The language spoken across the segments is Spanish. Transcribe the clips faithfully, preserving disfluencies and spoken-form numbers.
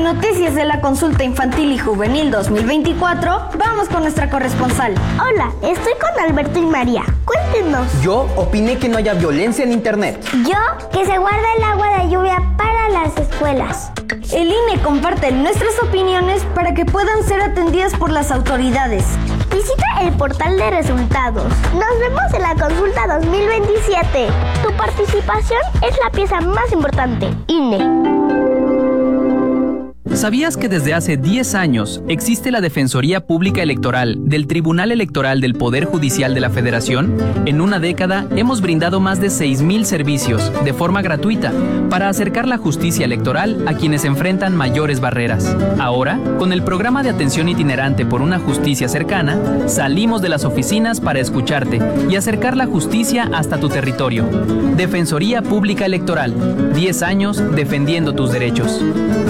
noticias de la consulta infantil y juvenil dos mil veinticuatro, vamos con nuestra corresponsal. Hola, estoy con Alberto y María. Cuéntenos. Yo opiné que no haya violencia en internet. Yo, que se guarda el agua de lluvia para las escuelas. El I N E comparte nuestras opiniones para que puedan ser atendidas por las autoridades. Visita el portal de resultados. Nos vemos en la consulta dos mil veintisiete. Tu participación es la pieza más importante. I N E. ¿Sabías que desde hace diez años existe la Defensoría Pública Electoral del Tribunal Electoral del Poder Judicial de la Federación? En una década hemos brindado más de seis mil servicios de forma gratuita para acercar la justicia electoral a quienes enfrentan mayores barreras. Ahora, con el programa de atención itinerante por una justicia cercana, salimos de las oficinas para escucharte y acercar la justicia hasta tu territorio. Defensoría Pública Electoral, diez años defendiendo tus derechos.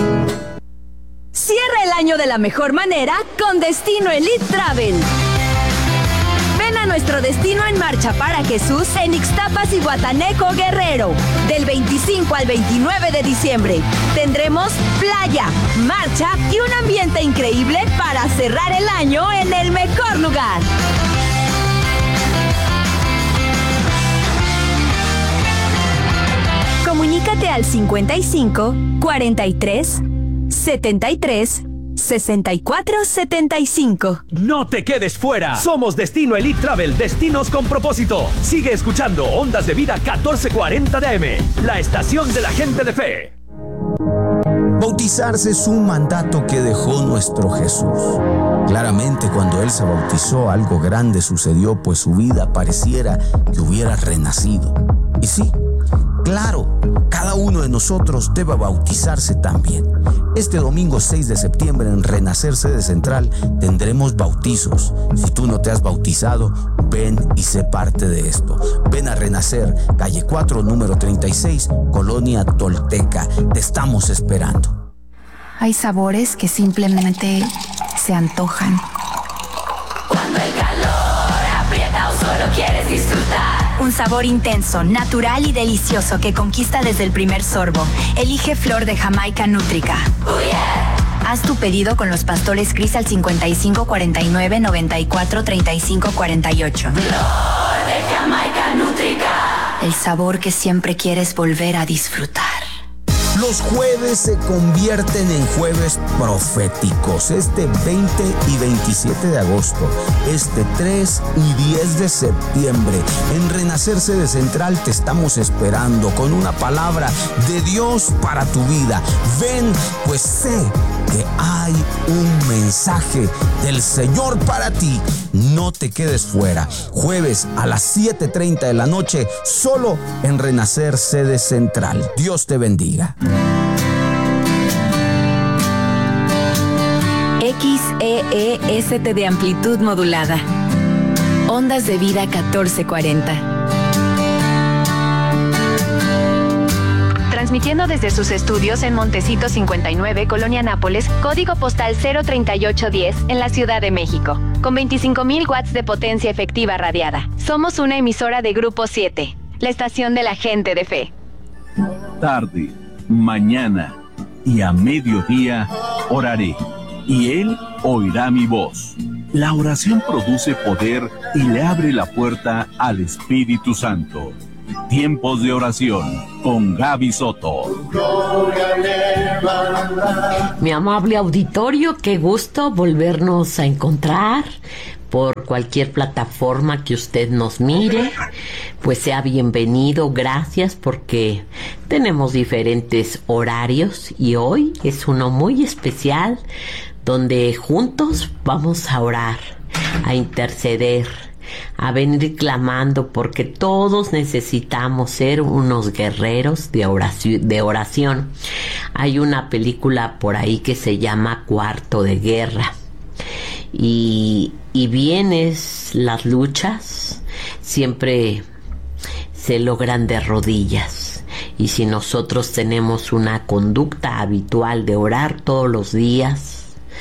Cierra el año de la mejor manera con Destino Elite Travel. Ven a nuestro Destino en Marcha para Jesús en Ixtapas y Guataneco, Guerrero. Del veinticinco al veintinueve de diciembre tendremos playa, marcha y un ambiente increíble para cerrar el año en el mejor lugar. Comunícate al cincuenta y cinco, cuarenta y tres, setenta y tres, sesenta y cuatro, setenta y cinco. ¡No te quedes fuera! Somos Destino Elite Travel, destinos con propósito. Sigue escuchando Ondas de Vida catorce cuarenta de A M, la estación de la gente de fe. Bautizarse es un mandato que dejó nuestro Jesús. Claramente, cuando Él se bautizó, algo grande sucedió, pues su vida pareciera que hubiera renacido. Y sí, claro, cada uno de nosotros debe bautizarse también. Este domingo seis de septiembre en Renacer Sede Central tendremos bautizos. Si tú no te has bautizado, ven y sé parte de esto. Ven a Renacer, calle cuatro, número treinta y seis, Colonia Tolteca. Te estamos esperando. Hay sabores que simplemente se antojan. Cuando el calor aprieta o solo quieres disfrutar. Un sabor intenso, natural y delicioso que conquista desde el primer sorbo. Elige Flor de Jamaica Nútrica. Oh yeah. Haz tu pedido con los pastores Cris al cincuenta y cinco, cuarenta y nueve, noventa y cuatro, treinta y cinco, cuarenta y ocho. Flor de Jamaica Nútrica. El sabor que siempre quieres volver a disfrutar. Los jueves se convierten en jueves proféticos. Este veinte y veintisiete de agosto, este tres y diez de septiembre, en Renacer Sede Central te estamos esperando con una palabra de Dios para tu vida. Ven, pues sé que hay un mensaje del Señor para ti. No te quedes fuera. Jueves a las siete treinta de la noche, solo en Renacer Sede Central. Dios te bendiga. X E E S T de amplitud modulada. Ondas de Vida catorce cuarenta. Transmitiendo desde sus estudios en Montecito cincuenta y nueve, Colonia Nápoles, código postal cero treinta y ocho diez, en la Ciudad de México. Con veinticinco mil watts de potencia efectiva radiada. Somos una emisora de Grupo siete, la estación de la gente de fe. Tarde, mañana y a mediodía oraré, y Él oirá mi voz. La oración produce poder y le abre la puerta al Espíritu Santo. Tiempos de oración con Gaby Soto. Mi amable auditorio, qué gusto volvernos a encontrar por cualquier plataforma que usted nos mire. Pues sea bienvenido, gracias, porque tenemos diferentes horarios y hoy es uno muy especial donde juntos vamos a orar, a interceder, a venir clamando, porque todos necesitamos ser unos guerreros de oración, de oración. Hay una película por ahí que se llama Cuarto de Guerra, y, y vienes las luchas, siempre se logran de rodillas. Y si nosotros tenemos una conducta habitual de orar todos los días,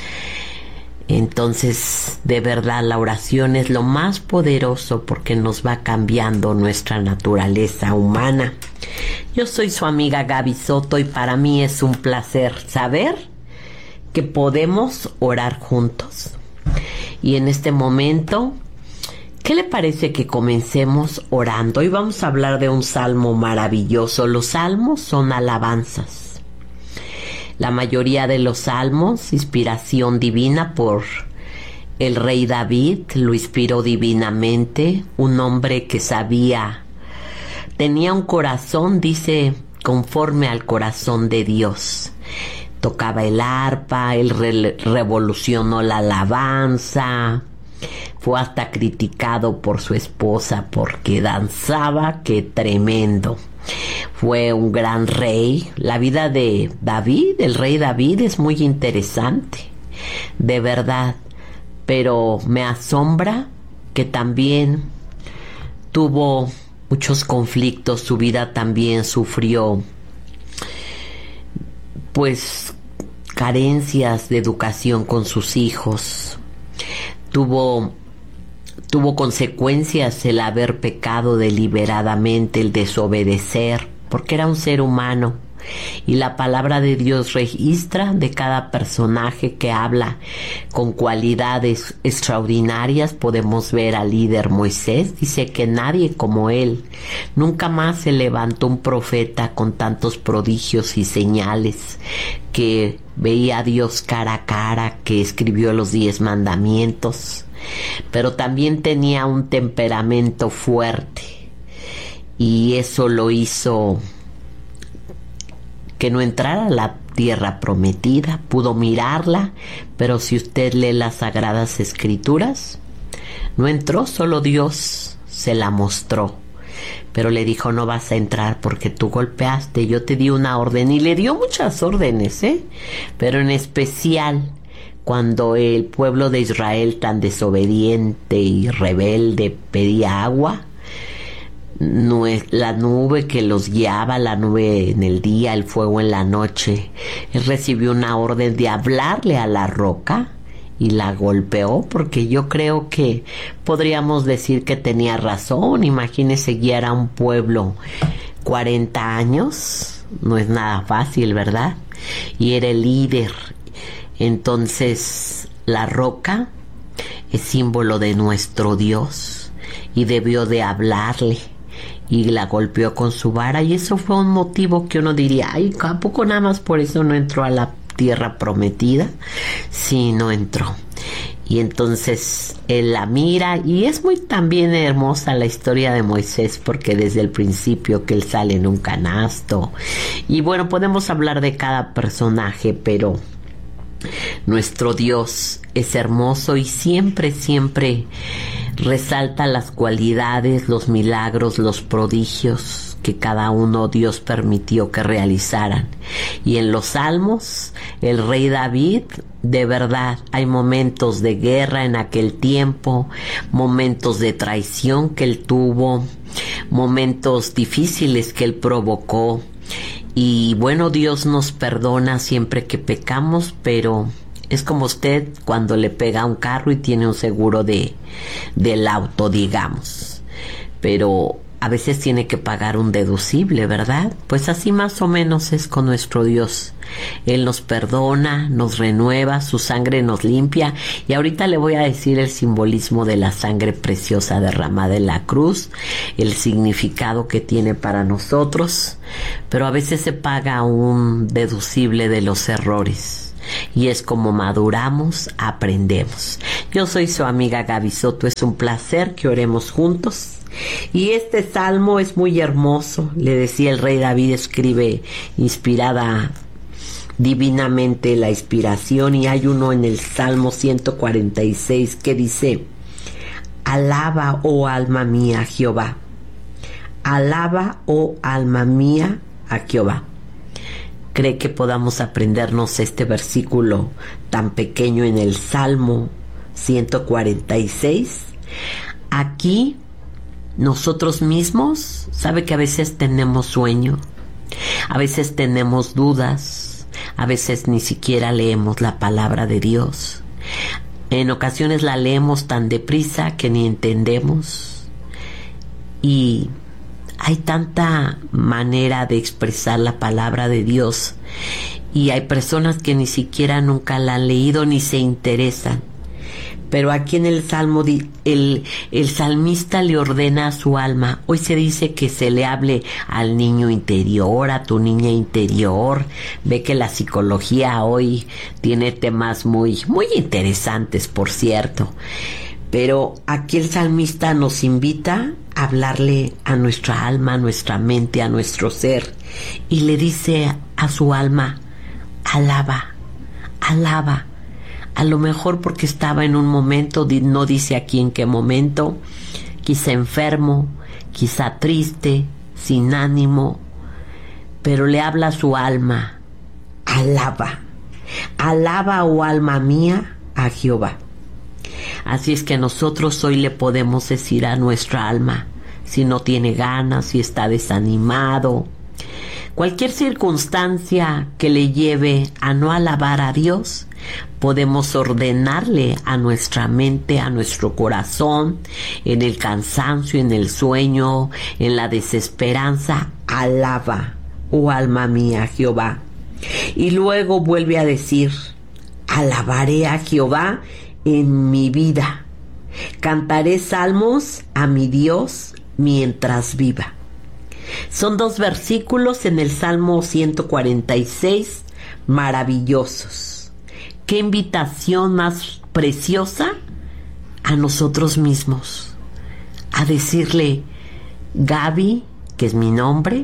entonces, de verdad, la oración es lo más poderoso porque nos va cambiando nuestra naturaleza humana. Yo soy su amiga Gaby Soto y para mí es un placer saber que podemos orar juntos. Y en este momento, ¿qué le parece que comencemos orando? Hoy vamos a hablar de un salmo maravilloso. Los salmos son alabanzas. La mayoría de los salmos, inspiración divina por el rey David, lo inspiró divinamente, un hombre que sabía, tenía un corazón, dice, conforme al corazón de Dios. Tocaba el arpa, él re- revolucionó la alabanza, fue hasta criticado por su esposa porque danzaba, ¡qué tremendo! Fue un gran rey. La vida de David, el rey David, es muy interesante, de verdad, pero me asombra que también tuvo muchos conflictos, su vida también sufrió pues carencias de educación con sus hijos, tuvo tuvo consecuencias el haber pecado deliberadamente, el desobedecer, porque era un ser humano. Y la palabra de Dios registra de cada personaje que habla con cualidades extraordinarias. Podemos ver al líder Moisés, dice que nadie como él. Nunca más se levantó un profeta con tantos prodigios y señales, que veía a Dios cara a cara, que escribió los diez mandamientos, pero también tenía un temperamento fuerte, y eso lo hizo que no entrara a la tierra prometida. Pudo mirarla, pero si usted lee las Sagradas Escrituras, no entró, solo Dios se la mostró. Pero le dijo, no vas a entrar porque tú golpeaste, yo te di una orden. Y le dio muchas órdenes, ¿eh? Pero en especial cuando el pueblo de Israel, tan desobediente y rebelde, pedía agua, la nube que los guiaba, la nube en el día, el fuego en la noche, él recibió una orden de hablarle a la roca y la golpeó, porque yo creo que podríamos decir que tenía razón. Imagínese guiar a un pueblo cuarenta años, no es nada fácil, ¿verdad? Y era el líder. Entonces la roca es símbolo de nuestro Dios y debió de hablarle, y la golpeó con su vara, y eso fue un motivo que uno diría, ay, ¿a poco nada más por eso no entró a la tierra prometida? Sí, no entró. Y entonces él la mira, y es muy también hermosa la historia de Moisés, porque desde el principio que él sale en un canasto, y bueno, podemos hablar de cada personaje, pero nuestro Dios es hermoso y siempre, siempre resalta las cualidades, los milagros, los prodigios que cada uno Dios permitió que realizaran. Y en los salmos, el rey David, de verdad, hay momentos de guerra en aquel tiempo, momentos de traición que él tuvo, momentos difíciles que él provocó. Y bueno, Dios nos perdona siempre que pecamos, pero es como usted cuando le pega a un carro y tiene un seguro de del auto, digamos. Pero a veces tiene que pagar un deducible, ¿verdad? Pues así más o menos es con nuestro Dios. Él nos perdona, nos renueva, su sangre nos limpia. Y ahorita le voy a decir el simbolismo de la sangre preciosa derramada en la cruz, el significado que tiene para nosotros. Pero a veces se paga un deducible de los errores. Y es como maduramos, aprendemos. Yo soy su amiga Gaby Soto. Es un placer que oremos juntos. Y este salmo es muy hermoso. Le decía, el rey David escribe inspirada divinamente la inspiración, y hay uno en el Salmo ciento cuarenta y seis que dice: alaba, oh alma mía, a Jehová. Alaba, oh alma mía, a Jehová. ¿Cree que podamos aprendernos este versículo tan pequeño en el Salmo ciento cuarenta y seis? Aquí nosotros mismos, sabe que a veces tenemos sueño, a veces tenemos dudas, a veces ni siquiera leemos la palabra de Dios. En ocasiones la leemos tan deprisa que ni entendemos, y hay tanta manera de expresar la palabra de Dios, y hay personas que ni siquiera nunca la han leído ni se interesan. Pero aquí en el Salmo, el, el salmista le ordena a su alma. Hoy se dice que se le hable al niño interior, a tu niña interior. Ve que la psicología hoy tiene temas muy, muy interesantes, por cierto. Pero aquí el salmista nos invita a hablarle a nuestra alma, a nuestra mente, a nuestro ser. Y le dice a su alma, alaba, alaba. A lo mejor porque estaba en un momento, no dice aquí en qué momento, quizá enfermo, quizá triste, sin ánimo, pero le habla a su alma, alaba, alaba, oh alma mía, a Jehová. Así es que nosotros hoy le podemos decir a nuestra alma, si no tiene ganas, si está desanimado, cualquier circunstancia que le lleve a no alabar a Dios, podemos ordenarle a nuestra mente, a nuestro corazón, en el cansancio, en el sueño, en la desesperanza, alaba, oh alma mía, Jehová. Y luego vuelve a decir, alabaré a Jehová en mi vida, cantaré salmos a mi Dios mientras viva. Son dos versículos en el Salmo ciento cuarenta y seis, maravillosos. Qué invitación más preciosa a nosotros mismos, a decirle, Gaby, que es mi nombre,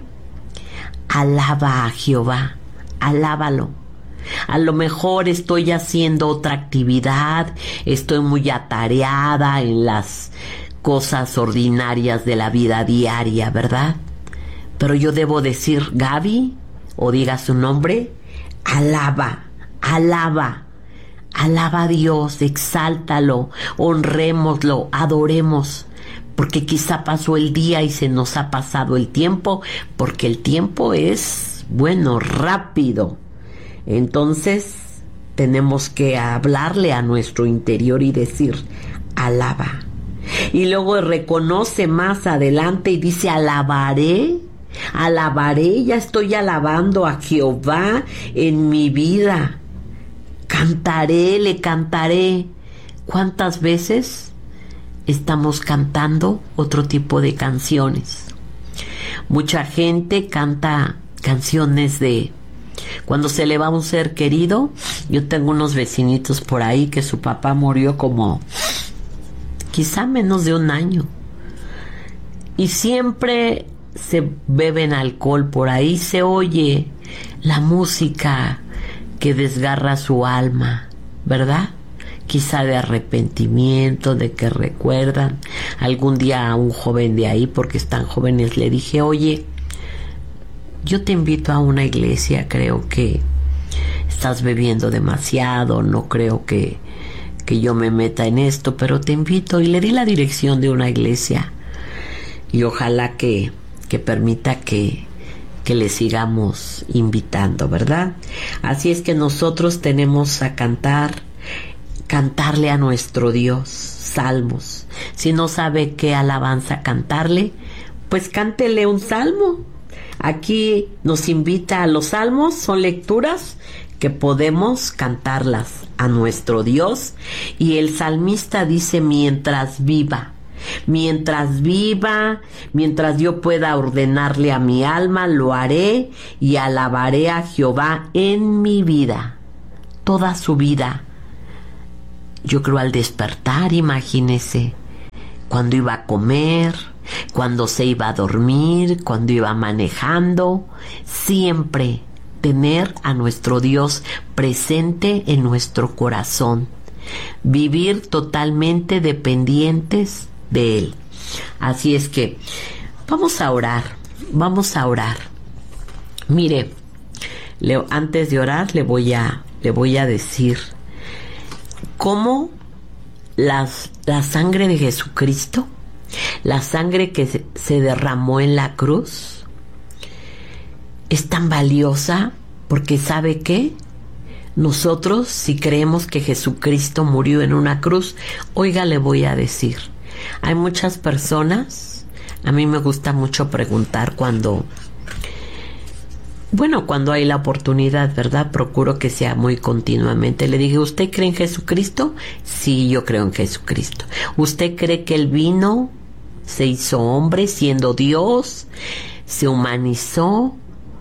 alaba a Jehová, alábalo. A lo mejor estoy haciendo otra actividad, estoy muy atareada en las cosas ordinarias de la vida diaria, ¿verdad? Pero yo debo decir, Gaby, o diga su nombre, alaba, alaba. Alaba a Dios, exáltalo, honrémoslo, adoremos, porque quizá pasó el día y se nos ha pasado el tiempo, porque el tiempo es, bueno, rápido. Entonces, tenemos que hablarle a nuestro interior y decir, alaba. Y luego reconoce más adelante y dice, alabaré, alabaré, ya estoy alabando a Jehová en mi vida. Cantaré, le cantaré. ¿Cuántas veces estamos cantando otro tipo de canciones? Mucha gente canta canciones de cuando se le va un ser querido. Yo tengo unos vecinitos por ahí que su papá murió como quizá menos de un año. Y siempre se beben alcohol por ahí, se oye la música que desgarra su alma, ¿verdad? Quizá de arrepentimiento, de que recuerdan. Algún día a un joven de ahí, porque están jóvenes, le dije, oye, yo te invito a una iglesia, creo que estás bebiendo demasiado, no creo que, que yo me meta en esto, pero te invito. Y le di la dirección de una iglesia y ojalá que, que permita que que le sigamos invitando, ¿verdad? Así es que nosotros tenemos a cantar, cantarle a nuestro Dios, salmos. Si no sabe qué alabanza cantarle, pues cántele un salmo. Aquí nos invita a los salmos, son lecturas que podemos cantarlas a nuestro Dios. Y el salmista dice, mientras viva. Mientras viva, mientras yo pueda ordenarle a mi alma, lo haré y alabaré a Jehová en mi vida, toda su vida. Yo creo al despertar, imagínese, cuando iba a comer, cuando se iba a dormir, cuando iba manejando, siempre tener a nuestro Dios presente en nuestro corazón, vivir totalmente dependientes de Él. Así es que vamos a orar, vamos a orar. Mire, le, antes de orar le voy a, le voy a decir cómo las, la sangre de Jesucristo, la sangre que se, se derramó en la cruz, es tan valiosa porque ¿sabe qué? Nosotros, si creemos que Jesucristo murió en una cruz, oiga, le voy a decir, hay muchas personas, a mí me gusta mucho preguntar cuando Bueno, cuando hay la oportunidad, ¿verdad? Procuro que sea muy continuamente. Le dije, ¿usted cree en Jesucristo? Sí, yo creo en Jesucristo. ¿Usted cree que Él vino, se hizo hombre siendo Dios, se humanizó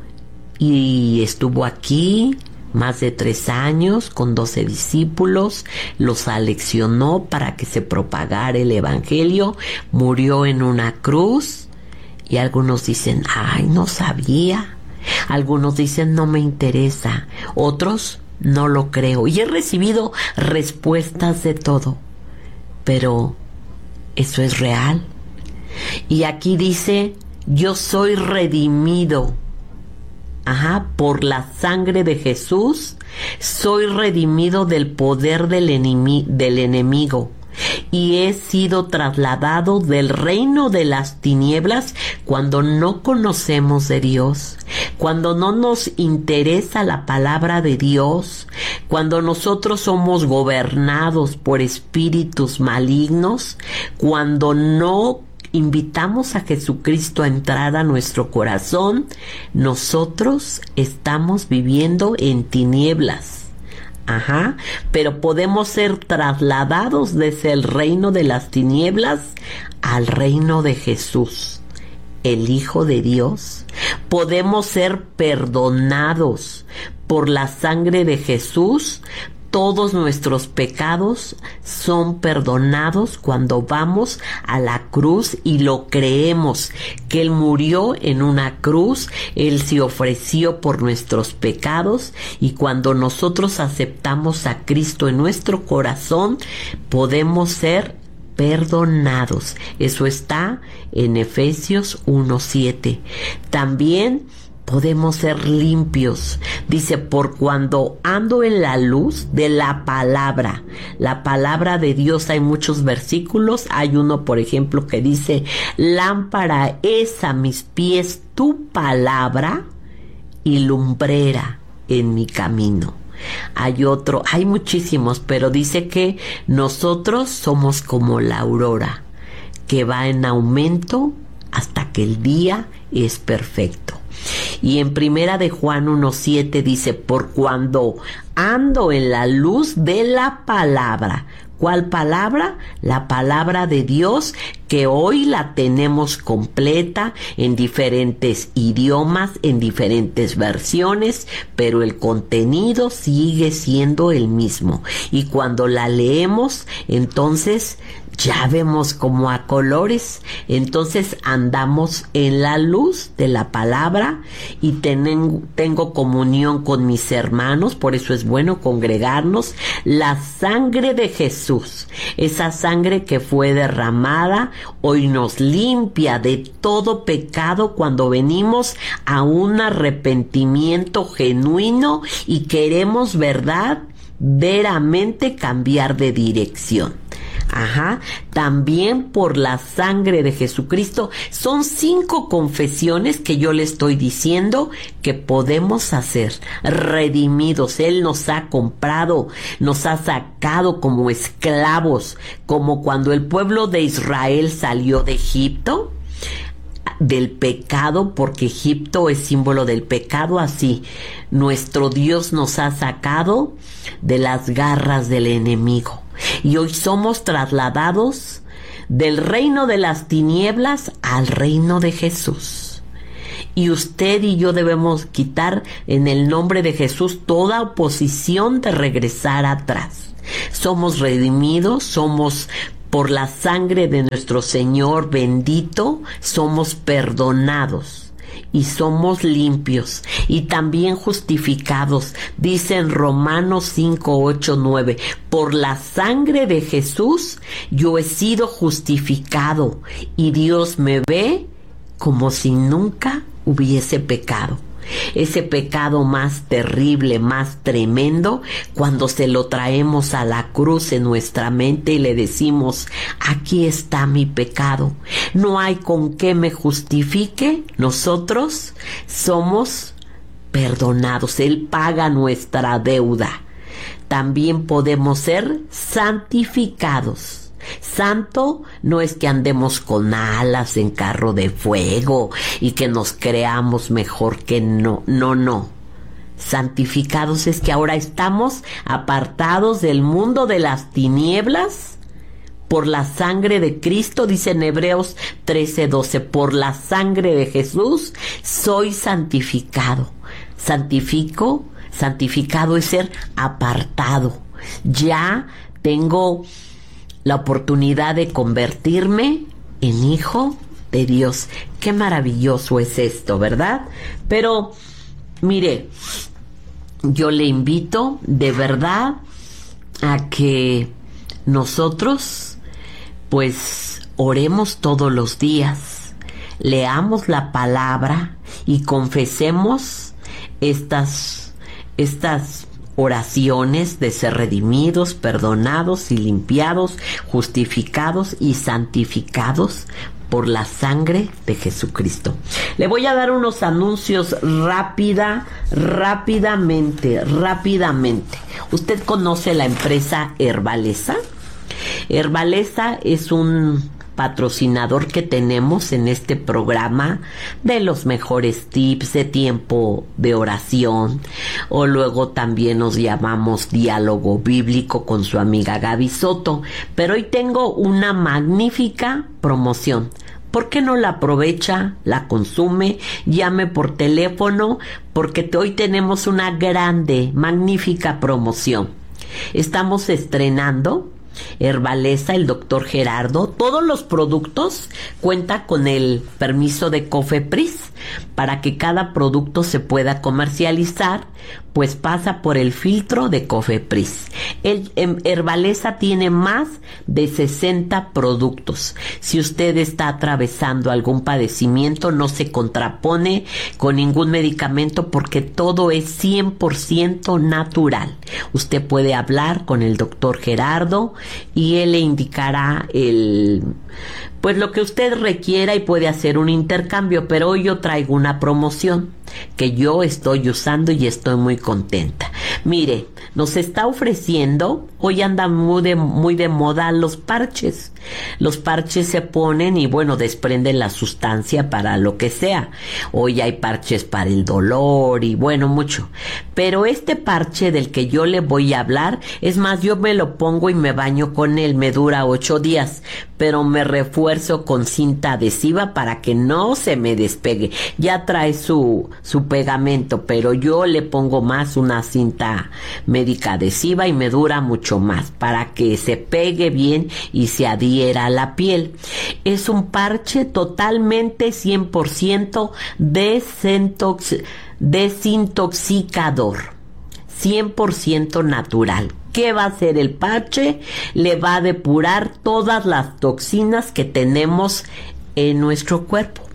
y estuvo aquí más de tres años con doce discípulos, los aleccionó para que se propagara el evangelio, murió en una cruz? Y algunos dicen, ay, no sabía. Algunos dicen, no me interesa. Otros, no lo creo. Y he recibido respuestas de todo. Pero eso es real. Y aquí dice, yo soy redimido. Ajá, por la sangre de Jesús, soy redimido del poder del, enemi- del enemigo. Y he sido trasladado del reino de las tinieblas cuando no conocemos de Dios, cuando no nos interesa la palabra de Dios, cuando nosotros somos gobernados por espíritus malignos, cuando no invitamos a Jesucristo a entrar a nuestro corazón, nosotros estamos viviendo en tinieblas. Ajá, pero podemos ser trasladados desde el reino de las tinieblas al reino de Jesús, el Hijo de Dios. Podemos ser perdonados por la sangre de Jesús. Todos nuestros pecados son perdonados cuando vamos a la cruz y lo creemos, que Él murió en una cruz, Él se ofreció por nuestros pecados, y cuando nosotros aceptamos a Cristo en nuestro corazón, podemos ser perdonados. Eso está en Efesios uno siete. También podemos ser limpios. Dice, por cuando ando en la luz de la palabra. La palabra de Dios, hay muchos versículos. Hay uno, por ejemplo, que dice, lámpara es a mis pies tu palabra y lumbrera en mi camino. Hay otro, hay muchísimos, pero dice que nosotros somos como la aurora, que va en aumento hasta que el día es perfecto. Y en primera de Juan uno siete dice, por cuando ando en la luz de la palabra. ¿Cuál palabra? La palabra de Dios, que hoy la tenemos completa en diferentes idiomas, en diferentes versiones, pero el contenido sigue siendo el mismo. Y cuando la leemos, entonces ya vemos como a colores. Entonces andamos en la luz de la palabra y tenen, tengo comunión con mis hermanos. Por eso es bueno congregarnos. La sangre de Jesús, esa sangre que fue derramada, hoy nos limpia de todo pecado cuando venimos a un arrepentimiento genuino y queremos, verdad, veramente cambiar de dirección. Ajá, también por la sangre de Jesucristo. Son cinco confesiones que yo le estoy diciendo que podemos hacer. Redimidos, Él nos ha comprado, nos ha sacado como esclavos, como cuando el pueblo de Israel salió de Egipto, del pecado, porque Egipto es símbolo del pecado. Así nuestro Dios nos ha sacado de las garras del enemigo. Y hoy somos trasladados del reino de las tinieblas al reino de Jesús. Y usted y yo debemos quitar en el nombre de Jesús toda oposición de regresar atrás. Somos redimidos, somos por la sangre de nuestro Señor bendito, somos perdonados. Y somos limpios y también justificados. Dice en Romanos cinco, ocho, nueve, por la sangre de Jesús yo he sido justificado y Dios me ve como si nunca hubiese pecado. Ese pecado más terrible, más tremendo, cuando se lo traemos a la cruz en nuestra mente y le decimos, aquí está mi pecado, no hay con qué me justifique, nosotros somos perdonados. Él paga nuestra deuda. También podemos ser santificados. Santo no es que andemos con alas en carro de fuego y que nos creamos mejor que no, no, no. Santificados es que ahora estamos apartados del mundo de las tinieblas por la sangre de Cristo, dice en Hebreos trece doce, por la sangre de Jesús soy santificado. Santifico, santificado es ser apartado. Ya tengo la oportunidad de convertirme en hijo de Dios. Qué maravilloso es esto, ¿verdad? Pero, mire, yo le invito de verdad a que nosotros, pues, oremos todos los días, leamos la palabra y confesemos estas, estas oraciones de ser redimidos, perdonados y limpiados, justificados y santificados por la sangre de Jesucristo. Le voy a dar unos anuncios rápida, rápidamente, rápidamente. ¿Usted conoce la empresa Herbaleza? Herbaleza es un patrocinador que tenemos en este programa de los mejores tips de tiempo de oración, o luego también nos llamamos Diálogo Bíblico con su amiga Gaby Soto. Pero hoy tengo una magnífica promoción. ¿Por qué no la aprovecha, la consume? Llame por teléfono, porque hoy tenemos una grande, magnífica promoción. Estamos estrenando Herbaleza, el doctor Gerardo. Todos los productos cuentan con el permiso de COFEPRIS para que cada producto se pueda comercializar, pues pasa por el filtro de COFEPRIS. El Herbaleza tiene más de sesenta productos. Si usted está atravesando algún padecimiento, no se contrapone con ningún medicamento porque todo es cien por ciento natural. Usted puede hablar con el doctor Gerardo y él le indicará el, pues lo que usted requiera y puede hacer un intercambio. Pero hoy yo traigo una promoción que yo estoy usando y estoy muy contenta. Mire, nos está ofreciendo, hoy andan muy de, muy de moda los parches. Los parches se ponen y bueno, desprenden la sustancia para lo que sea. Hoy hay parches para el dolor y bueno, mucho. Pero este parche del que yo le voy a hablar, es más, yo me lo pongo y me baño con él, me dura ocho días, pero me refuerzo con cinta adhesiva para que no se me despegue. Ya trae su, su pegamento, pero yo le pongo más una cinta médica adhesiva y me dura mucho más para que se pegue bien y se adhiera a la piel. Es un parche totalmente cien por ciento desintox- desintoxicador, cien por ciento natural. ¿Qué va a hacer el parche? Le va a depurar todas las toxinas que tenemos en nuestro cuerpo.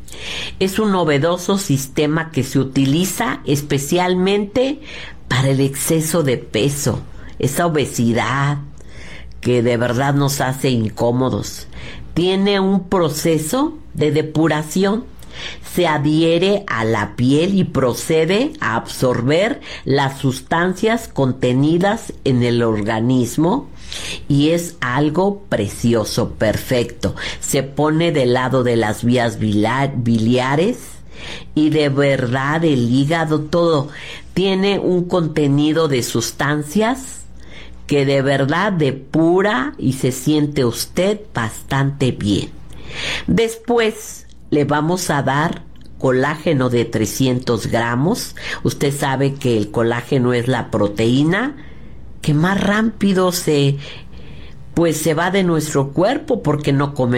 Es un novedoso sistema que se utiliza especialmente para el exceso de peso, esa obesidad que de verdad nos hace incómodos. Tiene un proceso de depuración. Se adhiere a la piel y procede a absorber las sustancias contenidas en el organismo, y es algo precioso, perfecto. Se pone del lado de las vías biliares y de verdad el hígado, todo. Tiene un contenido de sustancias que de verdad depura y se siente usted bastante bien. Después le vamos a dar colágeno de trescientos gramos. Usted sabe que el colágeno es la proteína que más rápido se, pues se va de nuestro cuerpo porque no come